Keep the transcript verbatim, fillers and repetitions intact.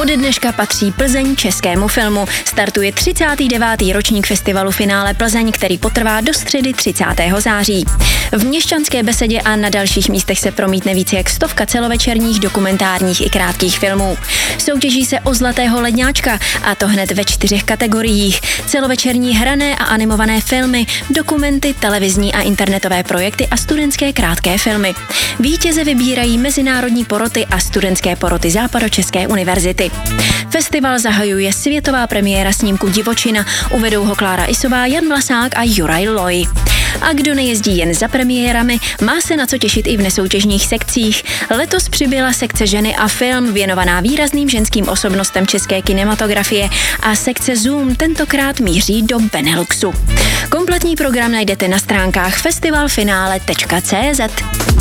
Ode dneška patří Plzeň českému filmu. Startuje třicátý devátý ročník festivalu Finále Plzeň, který potrvá do středy třicátého září. V Měšťanské besedě a na dalších místech se promítne více jak stovka celovečerních, dokumentárních i krátkých filmů. Soutěží se o Zlatého ledňáčka, a to hned ve čtyřech kategoriích. Celovečerní hrané a animované filmy, dokumenty, televizní a internetové projekty a studentské krátké filmy. Vítěze vybírají mezinárodní poroty a studentské poroty Západočeské univerzity. Festival zahajuje světová premiéra snímku Divočina. Uvedou ho Klára Isová, Jan Vlasák a Juraj Loj. A kdo nejezdí jen za premiérami, má se na co těšit i v nesoutěžních sekcích. Letos přibyla sekce Ženy a film, věnovaná výrazným ženským osobnostem české kinematografie, a sekce Zoom tentokrát míří do Beneluxu. Kompletní program najdete na stránkách festivalfinále tečka cé zet.